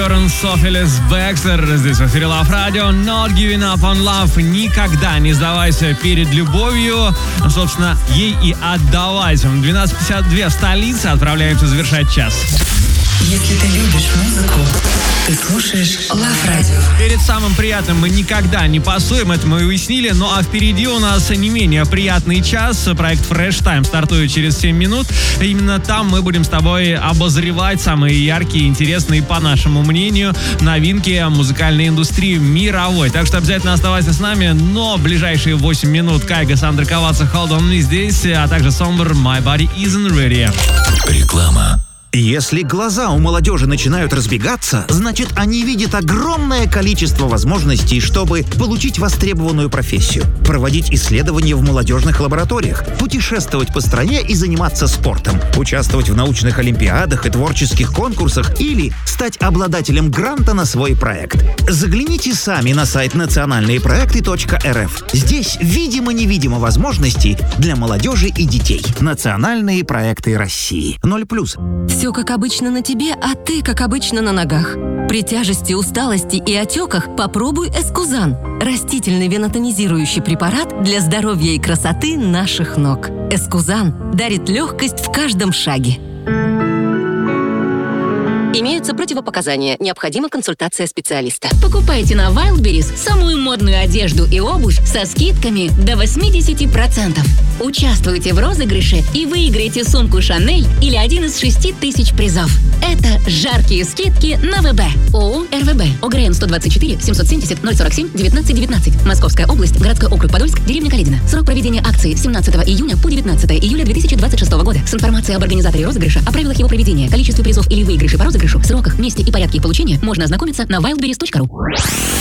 Софилис Бекстер здесь в эфире Love Radio. Not giving up on love. Никогда не сдавайся перед любовью. Собственно, ей и отдавайся. 12:52 в столице. Отправляемся завершать час. Если ты любишь музыку, ты слушаешь Love Radio. Перед самым приятным мы никогда не пасуем, это мы уяснили. Ну а впереди у нас не менее приятный час. Проект Fresh Time стартует через 7 минут. Именно там мы будем с тобой обозревать самые яркие, интересные, по нашему мнению, новинки музыкальной индустрии мировой. Так что обязательно оставайся с нами. Но в ближайшие 8 минут Кайга, Сандра Коваца, Hold On Me здесь, а также Somber, My Body Isn't Ready. Реклама. Если глаза у молодежи начинают разбегаться, значит, они видят огромное количество возможностей, чтобы получить востребованную профессию, проводить исследования в молодежных лабораториях, путешествовать по стране и заниматься спортом, участвовать в научных олимпиадах и творческих конкурсах или стать обладателем гранта на свой проект. Загляните сами на сайт национальныепроекты.рф. Здесь видимо-невидимо возможностей для молодежи и детей. Национальные проекты России. 0+. Все как обычно на тебе, а ты как обычно на ногах. При тяжести, усталости и отеках попробуй Эскузан. Растительный венотонизирующий препарат для здоровья и красоты наших ног. Эскузан дарит легкость в каждом шаге. Имеются противопоказания. Необходима консультация специалиста. Покупайте на Wildberries самую модную одежду и обувь со скидками до 80%. Участвуйте в розыгрыше и выиграйте сумку Шанель или один из 6000 призов. Это жаркие скидки на ВБ. ООО «РВБ». ОГРН 124 770 047 1919. Московская область, городской округ Подольск, деревня Каледино. Срок проведения акции с 17 июня по 19 июля 2026 года. С информацией об организаторе розыгрыша, о правилах его проведения, количестве призов или выигрышей по розыгрышу, сроках, месте и порядке их получения можно ознакомиться на wildberries.ru.